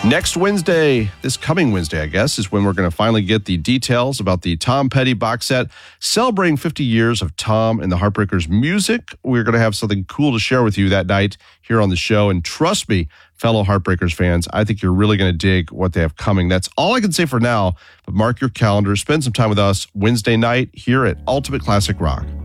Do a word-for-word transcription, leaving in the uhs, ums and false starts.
Next Wednesday, this coming Wednesday, I guess, is when we're going to finally get the details about the Tom Petty box set celebrating fifty years of Tom and the Heartbreakers music. We're going to have something cool to share with you that night here on the show. And trust me, fellow Heartbreakers fans, I think you're really going to dig what they have coming. That's all I can say for now, but mark your calendar. Spend some time with us Wednesday night here at Ultimate Classic Rock.